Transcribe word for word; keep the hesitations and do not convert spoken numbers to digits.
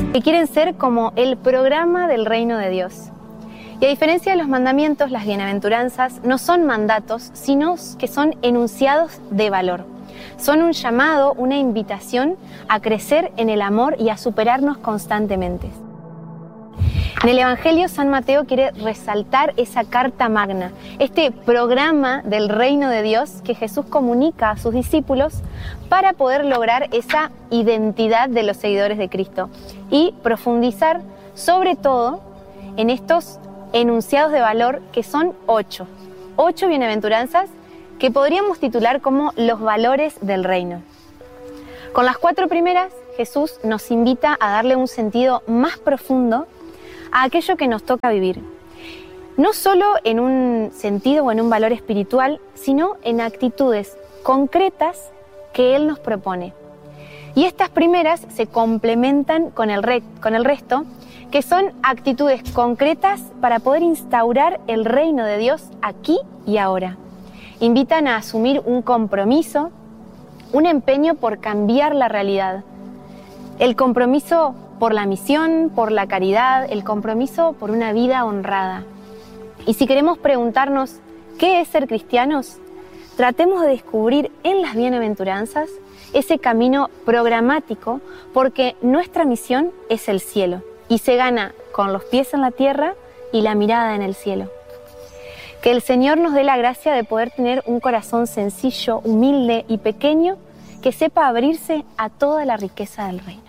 que quieren ser como el programa del reino de Dios. Y a diferencia de los mandamientos, las bienaventuranzas no son mandatos, sino que son enunciados de valor. Son un llamado, una invitación a crecer en el amor y a superarnos constantemente. En el Evangelio, San Mateo quiere resaltar esa carta magna, este programa del reino de Dios que Jesús comunica a sus discípulos para poder lograr esa identidad de los seguidores de Cristo y profundizar sobre todo en estos enunciados de valor que son ocho, ocho bienaventuranzas que podríamos titular como los valores del reino. Con las cuatro primeras, Jesús nos invita a darle un sentido más profundo a aquello que nos toca vivir. No solo en un sentido o en un valor espiritual, sino en actitudes concretas que Él nos propone. Y estas primeras se complementan con el, re- con el resto, que son actitudes concretas para poder instaurar el reino de Dios aquí y ahora. Invitan a asumir un compromiso, un empeño por cambiar la realidad. El compromiso por la misión, por la caridad, el compromiso por una vida honrada. Y si queremos preguntarnos qué es ser cristianos, tratemos de descubrir en las bienaventuranzas ese camino programático, porque nuestra misión es el cielo y se gana con los pies en la tierra y la mirada en el cielo. Que el Señor nos dé la gracia de poder tener un corazón sencillo, humilde y pequeño que sepa abrirse a toda la riqueza del reino.